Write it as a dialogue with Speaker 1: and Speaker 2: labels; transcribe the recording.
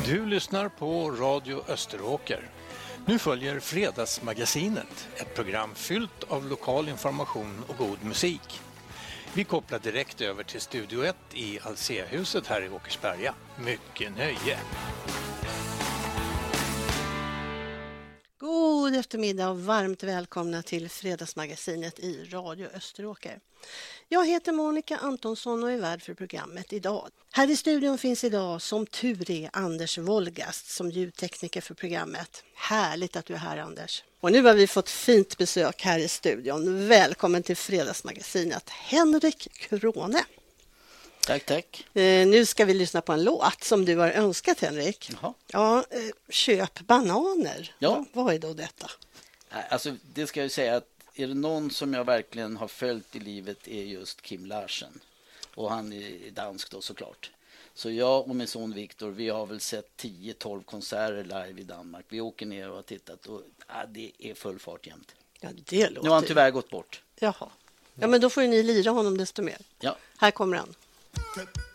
Speaker 1: Du lyssnar på Radio Österåker. Nu följer Fredagsmagasinet, ett program fyllt av lokal information och god musik. Vi kopplar direkt över till Studio 1 i Alséhuset här i Åkersberga. Mycket nöje!
Speaker 2: God eftermiddag och varmt välkomna till Fredagsmagasinet i Radio Österåker. Jag heter Monica Antonsson och är värd för programmet idag. Här i studion finns idag som tur är Anders Wolgast som ljudtekniker för programmet. Härligt att du är här, Anders. Och nu har vi fått fint besök här i studion. Välkommen till Fredagsmagasinet, Henrik Krone.
Speaker 3: Tack.
Speaker 2: Nu ska vi lyssna på en låt som du har önskat, Henrik.
Speaker 3: Jaha.
Speaker 2: Ja, köp bananer.
Speaker 3: Ja.
Speaker 2: Vad är då detta?
Speaker 3: Alltså, det ska jag säga att är det någon som jag verkligen har följt i livet är just Kim Larsen. Och han är dansk då såklart. Så jag och min son Viktor, vi har väl sett 10-12 konserter live i Danmark. Vi åker ner och har tittat och det är full fart jämt.
Speaker 2: Ja, det låter...
Speaker 3: Nu har han tyvärr gått bort.
Speaker 2: Jaha. Ja, men då får ju ni lira honom desto mer.
Speaker 3: Ja.
Speaker 2: Här kommer han.